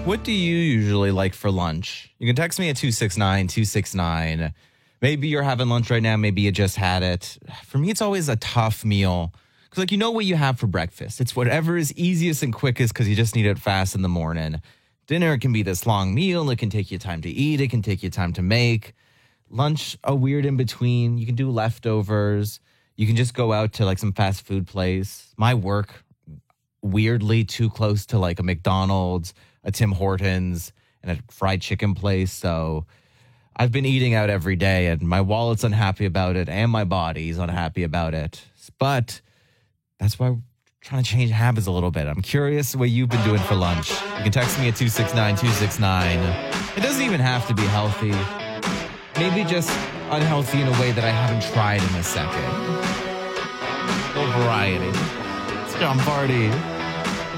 What do you usually like for lunch? You can text me at 269-269. Maybe you're having lunch right now. Maybe you just had it. For me, it's always a tough meal. Because, you know what you have for breakfast. It's whatever is easiest and quickest because you just need it fast in the morning. Dinner, it can be this long meal. It can take you time to eat. It can take you time to make. Lunch, a weird in between. You can do leftovers. You can just go out to some fast food place. My work, weirdly too close to a McDonald's, a Tim Hortons, and a fried chicken place. So I've been eating out every day, and my wallet's unhappy about it, and my body's unhappy about it. But that's why we're trying to change habits a little bit. I'm curious what you've been doing for lunch. You can text me at 269-269. It doesn't even have to be healthy. Maybe just unhealthy in a way that I haven't tried in a second. A little variety. It's John Party.